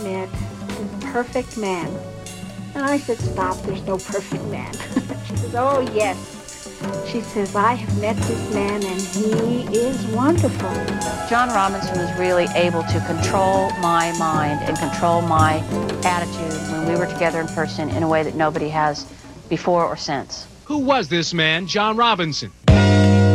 met the perfect man. And I said, stop, there's no perfect man. She says, oh, yes. She says, I have met this man, and he is wonderful. John Robinson was really able to control my mind and control my attitude when we were together in person in a way that nobody has before or since. Who was this man, John Robinson?